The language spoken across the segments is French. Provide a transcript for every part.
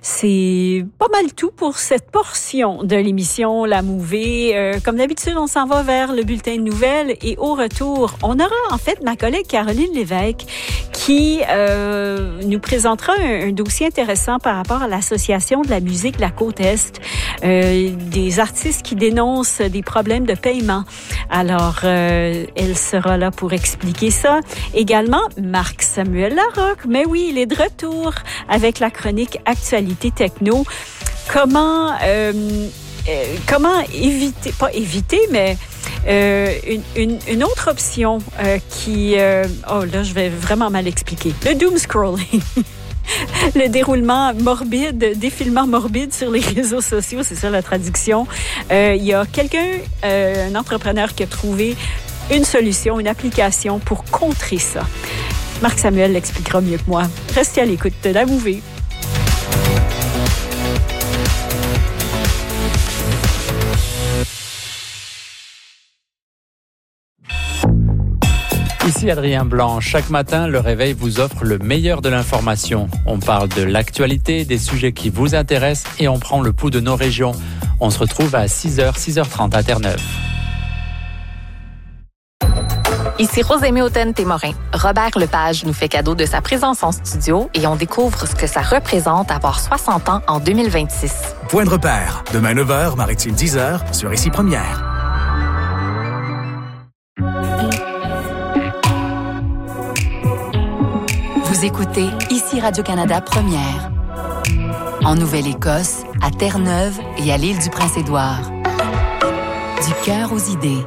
C'est pas mal tout pour cette portion de l'émission La Mouvée. Comme d'habitude, on s'en va vers le bulletin de nouvelles et au retour, on aura en fait ma collègue Caroline Lévesque qui nous présentera un dossier intéressant par rapport à l'Association de la musique de la Côte-Est, des artistes qui dénoncent des problèmes de paiement. Alors, elle sera là pour expliquer ça. Également, Marc-Samuel Larocque, mais oui, il est de retour avec la chronique Actualité Techno. Comment éviter, pas éviter, mais une autre option qui... oh là, je vais vraiment mal expliquer. Le doom scrolling. Le déroulement morbide, défilement morbide sur les réseaux sociaux, c'est ça la traduction. Il y a un entrepreneur qui a trouvé une solution, une application pour contrer ça. Marc-Samuel l'expliquera mieux que moi. Restez à l'écoute de La Mouvée. Ici Adrien Blanc. Chaque matin, Le Réveil vous offre le meilleur de l'information. On parle de l'actualité, des sujets qui vous intéressent et on prend le pouls de nos régions. On se retrouve à 6h, 6h30 à Terre-Neuve. Ici Rosémie Hautain-Témorin. Robert Lepage nous fait cadeau de sa présence en studio et on découvre ce que ça représente avoir 60 ans en 2026. Point de repère. Demain 9h, Maritime 10h, sur Ici Première. Vous écoutez Ici Radio-Canada Première. En Nouvelle-Écosse, à Terre-Neuve et à l'île du Prince-Édouard. Du cœur aux idées.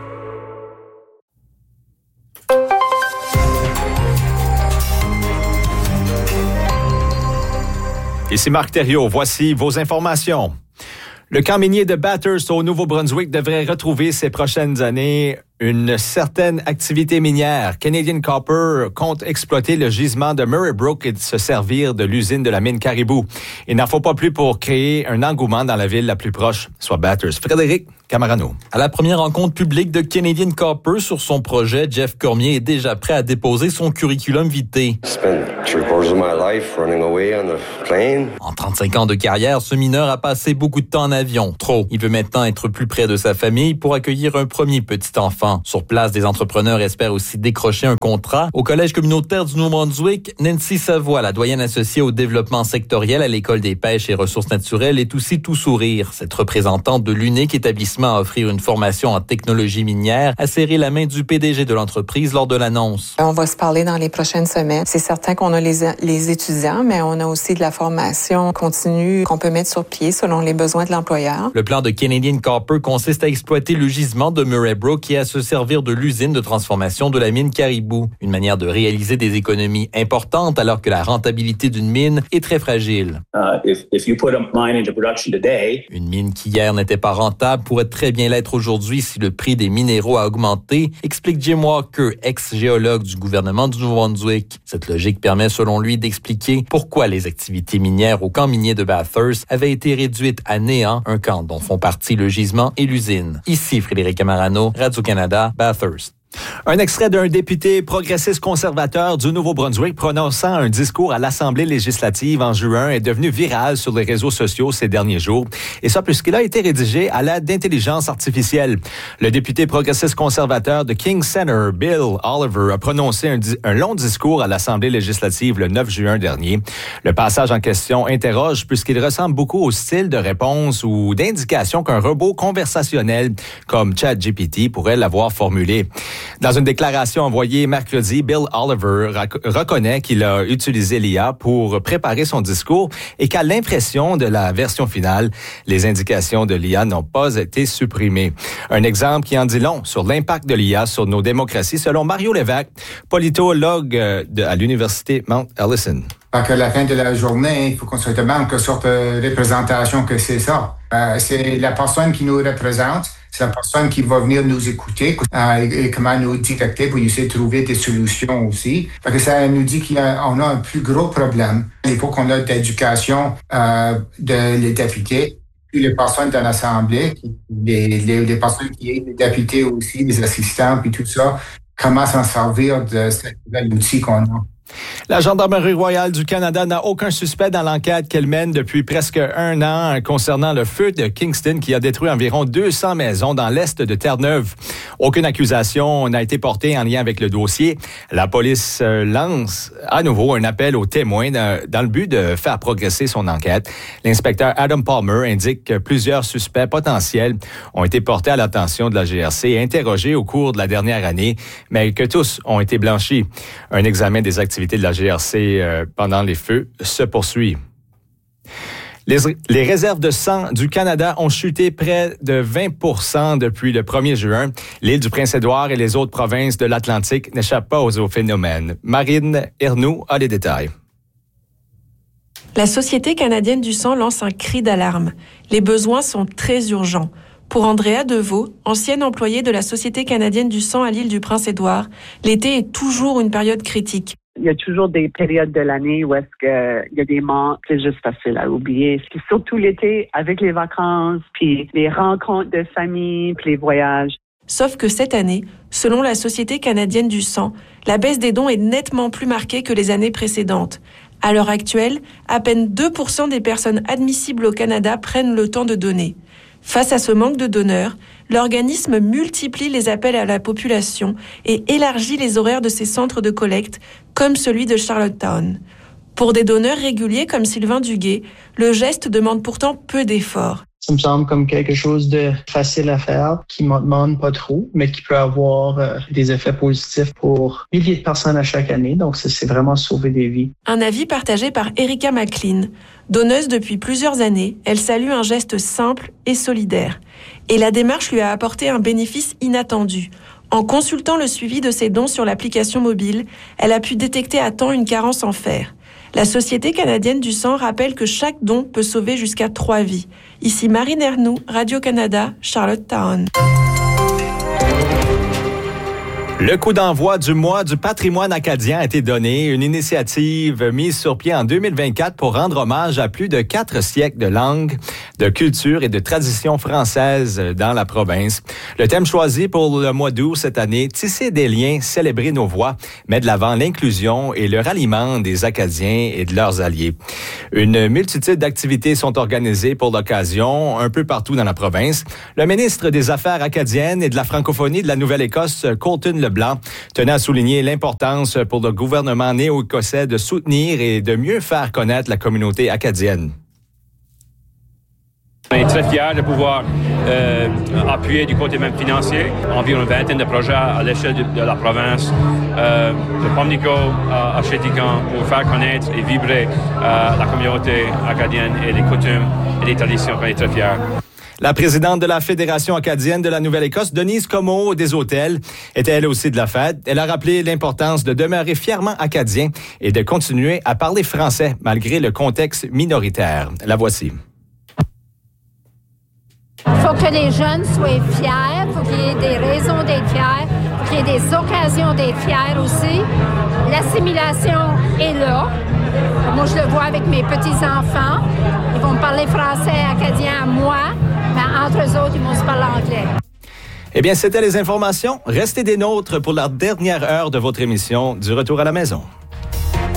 Ici Marc Thériault, voici vos informations. Le camp minier de Bathurst au Nouveau-Brunswick devrait retrouver ces prochaines années une certaine activité minière. Canadian Copper compte exploiter le gisement de Murray Brook et se servir de l'usine de la mine Caribou. Il n'en faut pas plus pour créer un engouement dans la ville la plus proche, soit Bathurst. Frédéric Camarano. À la première rencontre publique de Canadian Copper sur son projet, Jeff Cormier est déjà prêt à déposer son curriculum vitae. En 35 ans de carrière, ce mineur a passé beaucoup de temps en avion. Trop. Il veut maintenant être plus près de sa famille pour accueillir un premier petit enfant. Sur place, des entrepreneurs espèrent aussi décrocher un contrat. Au Collège communautaire du Nouveau-Brunswick, Nancy Savoie, la doyenne associée au développement sectoriel à l'École des pêches et ressources naturelles, est aussi tout sourire. Cette représentante de l'unique établissement à offrir une formation en technologie minière a serré la main du PDG de l'entreprise lors de l'annonce. On va se parler dans les prochaines semaines. C'est certain qu'on a les étudiants, mais on a aussi de la formation continue qu'on peut mettre sur pied selon les besoins de l'employeur. Le plan de Canadian Copper consiste à exploiter le gisement de Murray Brook et à se servir de l'usine de transformation de la mine Caribou. Une manière de réaliser des économies importantes alors que la rentabilité d'une mine est très fragile. Une mine qui hier n'était pas rentable pourrait très bien l'être aujourd'hui si le prix des minéraux a augmenté, explique Jim Walker, ex-géologue du gouvernement du Nouveau-Brunswick. Cette logique permet selon lui d'expliquer pourquoi les activités minières au camp minier de Bathurst avaient été réduites à néant, un camp dont font partie le gisement et l'usine. Ici Frédéric Camarano, Radio-Canada, Bathurst. Un extrait d'un député progressiste conservateur du Nouveau-Brunswick prononçant un discours à l'Assemblée législative en juin est devenu viral sur les réseaux sociaux ces derniers jours. Et ça puisqu'il a été rédigé à l'aide d'intelligence artificielle. Le député progressiste conservateur de King Centre, Bill Oliver, a prononcé un long discours à l'Assemblée législative le 9 juin dernier. Le passage en question interroge puisqu'il ressemble beaucoup au style de réponse ou d'indication qu'un robot conversationnel comme ChatGPT pourrait l'avoir formulé. Dans une déclaration envoyée mercredi, Bill Oliver reconnaît qu'il a utilisé l'IA pour préparer son discours et qu'à l'impression de la version finale, les indications de l'IA n'ont pas été supprimées. Un exemple qui en dit long sur l'impact de l'IA sur nos démocraties, selon Mario Lévesque, politologue à l'Université Mount Allison. À la fin de la journée, il faut qu'on se demande quelle sorte de représentation que c'est ça. C'est la personne qui nous représente. C'est la personne qui va venir nous écouter et comment nous détecter pour essayer de trouver des solutions aussi. Parce que ça nous dit qu'on a un plus gros problème. Il faut qu'on ait d'éducation les députés, puis les personnes dans l'Assemblée, les personnes qui sont les députés aussi, les assistants, puis tout ça, comment s'en servir de cet outil qu'on a. La Gendarmerie royale du Canada n'a aucun suspect dans l'enquête qu'elle mène depuis presque 1 an concernant le feu de Kingston qui a détruit environ 200 maisons dans l'est de Terre-Neuve. Aucune accusation n'a été portée en lien avec le dossier. La police lance à nouveau un appel aux témoins dans le but de faire progresser son enquête. L'inspecteur Adam Palmer indique que plusieurs suspects potentiels ont été portés à l'attention de la GRC et interrogés au cours de la dernière année, mais que tous ont été blanchis. Un examen des activités de la GRC pendant les feux se poursuit. Les réserves de sang du Canada ont chuté près de 20% depuis le 1er juin. L'île du Prince-Édouard et les autres provinces de l'Atlantique n'échappent pas au phénomène. Marine Ernoux a les détails. La Société canadienne du sang lance un cri d'alarme. Les besoins sont très urgents. Pour Andrea Deveau, ancienne employée de la Société canadienne du sang à l'île du Prince-Édouard, l'été est toujours une période critique. Il y a toujours des périodes de l'année où est-ce qu'il y a des manques, c'est juste facile à oublier. Puis surtout l'été, avec les vacances, puis les rencontres de famille, puis les voyages. Sauf que cette année, selon la Société canadienne du sang, la baisse des dons est nettement plus marquée que les années précédentes. À l'heure actuelle, à peine 2% des personnes admissibles au Canada prennent le temps de donner. Face à ce manque de donneurs, l'organisme multiplie les appels à la population et élargit les horaires de ses centres de collecte, comme celui de Charlottetown. Pour des donneurs réguliers comme Sylvain Duguay, le geste demande pourtant peu d'efforts. Ça me semble comme quelque chose de facile à faire, qui ne demande pas trop, mais qui peut avoir des effets positifs pour milliers de personnes à chaque année. Donc, c'est vraiment sauver des vies. Un avis partagé par Erika McLean. Donneuse depuis plusieurs années, elle salue un geste simple et solidaire. Et la démarche lui a apporté un bénéfice inattendu. En consultant le suivi de ses dons sur l'application mobile, elle a pu détecter à temps une carence en fer. La Société canadienne du sang rappelle que chaque don peut sauver jusqu'à 3 vies. Ici Marine Ernoux, Radio-Canada, Charlottetown. Le coup d'envoi du mois du patrimoine acadien a été donné, une initiative mise sur pied en 2024 pour rendre hommage à plus de 4 siècles de langue, de culture et de tradition française dans la province. Le thème choisi pour le mois d'août cette année, Tisser des liens, célébrer nos voix, met de l'avant l'inclusion et le ralliement des Acadiens et de leurs alliés. Une multitude d'activités sont organisées pour l'occasion un peu partout dans la province. Le ministre des Affaires acadiennes et de la francophonie de la Nouvelle-Écosse, Colton Leblanc, tenait à souligner l'importance pour le gouvernement néo-écossais de soutenir et de mieux faire connaître la communauté acadienne. On est très fiers de pouvoir appuyer du côté même financier environ une vingtaine de projets à l'échelle de la province, de Pomnico à Chéticamp, pour faire connaître et vibrer la communauté acadienne et les coutumes et les traditions. On est très fiers. La présidente de la Fédération acadienne de la Nouvelle-Écosse, Denise Comeau des Hôtels, était elle aussi de la fête. Elle a rappelé l'importance de demeurer fièrement acadien et de continuer à parler français malgré le contexte minoritaire. La voici. Il faut que les jeunes soient fiers, il faut qu'il y ait des raisons d'être fiers, il faut qu'il y ait des occasions d'être fiers aussi. L'assimilation est là. Moi, je le vois avec mes petits-enfants. Ils vont me parler français acadien à moi, mais entre eux autres, ils vont se parler anglais. Eh bien, c'était les informations. Restez des nôtres pour la dernière heure de votre émission du Retour à la maison.